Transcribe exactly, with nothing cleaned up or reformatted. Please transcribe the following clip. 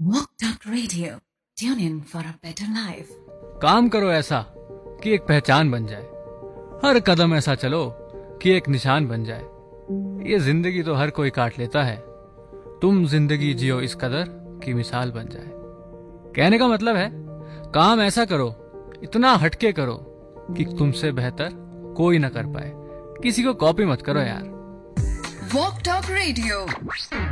Walk Talk Radio. Tune in for a better life. काम करो ऐसा कि एक पहचान बन जाए, हर कदम ऐसा चलो कि एक निशान बन जाए। ये जिंदगी तो हर कोई काट लेता है, तुम जिंदगी जियो इस कदर कि मिसाल बन जाए। कहने का मतलब है काम ऐसा करो, इतना हटके करो कि तुमसे बेहतर कोई ना कर पाए। किसी को कॉपी मत करो यार। Walk Talk Radio.